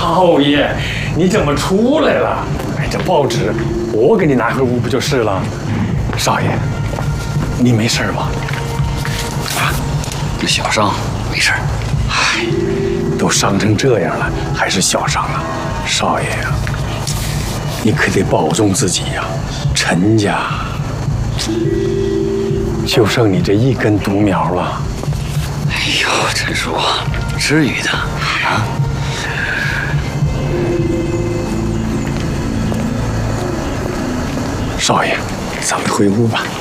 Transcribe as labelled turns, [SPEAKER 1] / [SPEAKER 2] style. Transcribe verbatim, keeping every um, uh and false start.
[SPEAKER 1] 少爷，你怎么出来了？哎，这报纸我给你拿回屋不就是了？少爷，你没事吧？
[SPEAKER 2] 啊，这小伤没事。
[SPEAKER 1] 唉，都伤成这样了，还是小伤啊？少爷呀、啊，你可得保重自己呀、啊！陈家就剩你这一根独苗了。
[SPEAKER 2] 哎呦，陈叔，至于的啊？
[SPEAKER 1] 少爷，咱们回屋吧。